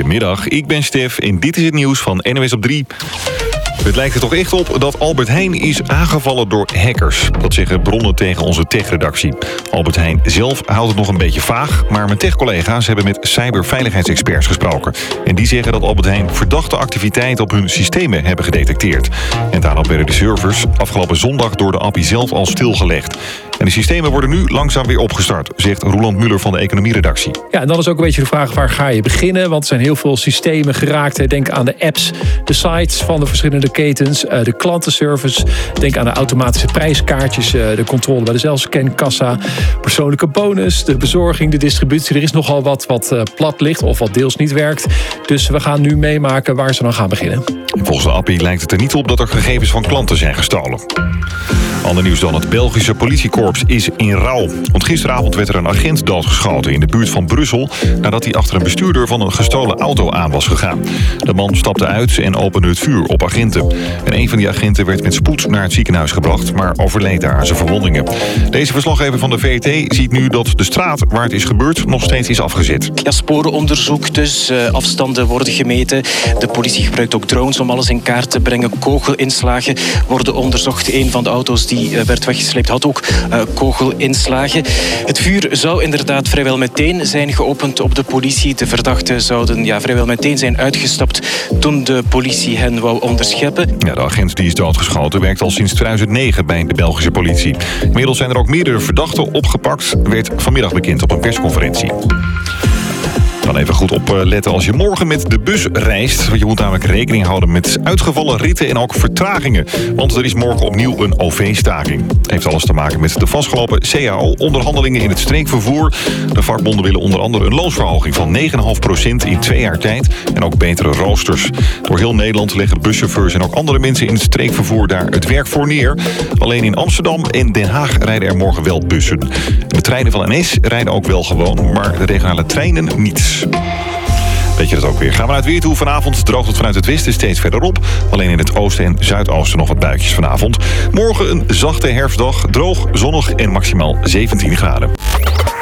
Goedemiddag, ik ben Stef en dit is het nieuws van NOS op 3. Het lijkt er toch echt op dat Albert Heijn is aangevallen door hackers. Dat zeggen bronnen tegen onze tech-redactie. Albert Heijn zelf houdt het nog een beetje vaag, maar mijn tech-collega's hebben met cyberveiligheidsexperts gesproken. En die zeggen dat Albert Heijn verdachte activiteiten op hun systemen hebben gedetecteerd. En daarop werden de servers afgelopen zondag door de appie zelf al stilgelegd. En de systemen worden nu langzaam weer opgestart, zegt Roland Muller van de economieredactie. Ja, en dan is ook een beetje de vraag, waar ga je beginnen? Want er zijn heel veel systemen geraakt. Denk aan de apps, de sites van de verschillende ketens, de klantenservice. Denk aan de automatische prijskaartjes, de controle bij de zelfscankassa, persoonlijke bonus, de bezorging, de distributie. Er is nogal wat plat ligt of wat deels niet werkt. Dus we gaan nu meemaken waar ze dan gaan beginnen. Volgens de appie lijkt het er niet op dat er gegevens van klanten zijn gestolen. Ander nieuws dan: het Belgische politiekorps is in rouw. Want gisteravond werd er een agent doodgeschoten in de buurt van Brussel nadat hij achter een bestuurder van een gestolen auto aan was gegaan. De man stapte uit en opende het vuur op agenten. En een van die agenten werd met spoed naar het ziekenhuis gebracht, maar overleed daar aan zijn verwondingen. Deze verslaggever van de VRT ziet nu dat de straat waar het is gebeurd nog steeds is afgezet. Ja, sporenonderzoek dus, afstanden worden gemeten. De politie gebruikt ook drones om alles in kaart te brengen. Kogelinslagen worden onderzocht. Een van de auto's die werd weggesleept had ook kogelinslagen. Het vuur zou inderdaad vrijwel meteen zijn geopend op de politie. De verdachten zouden vrijwel meteen zijn uitgestapt toen de politie hen wou onderscheppen. Ja, de agent die is doodgeschoten werkt al sinds 2009 bij de Belgische politie. Inmiddels zijn er ook meerdere verdachten opgepakt, werd vanmiddag bekend op een persconferentie. Dan even goed opletten als je morgen met de bus reist. Want je moet namelijk rekening houden met uitgevallen ritten en ook vertragingen. Want er is morgen opnieuw een OV-staking. Het heeft alles te maken met de vastgelopen CAO-onderhandelingen in het streekvervoer. De vakbonden willen onder andere een loonsverhoging van 9,5% in 2 jaar tijd. En ook betere roosters. Door heel Nederland leggen buschauffeurs en ook andere mensen in het streekvervoer daar het werk voor neer. Alleen in Amsterdam en Den Haag rijden er morgen wel bussen. De treinen van NS rijden ook wel gewoon, maar de regionale treinen niet. Weet je dat ook weer. Gaan we naar het weer toe. Vanavond droogt het vanuit het westen steeds verder op. Alleen in het oosten en zuidoosten nog wat buitjes vanavond. Morgen een zachte herfstdag. Droog, zonnig en maximaal 17 graden.